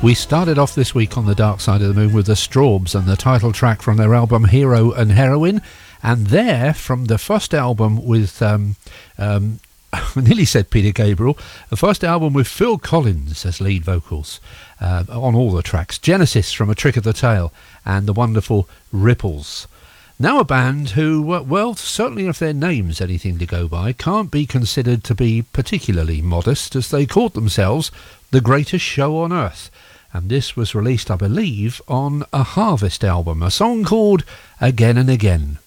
We started off this week on the Dark Side of the Moon with the Strawbs and the title track from their album Hero and Heroine, and there from the first album with I nearly said Peter Gabriel, the first album with Phil Collins as lead vocals on all the tracks, Genesis from A Trick of the Tail and the wonderful Ripples. Now a band who, well, certainly if their name's anything to go by, can't be considered to be particularly modest, as they called themselves The Greatest Show on Earth. And this was released, I believe, on a Harvest album, a song called Again and Again.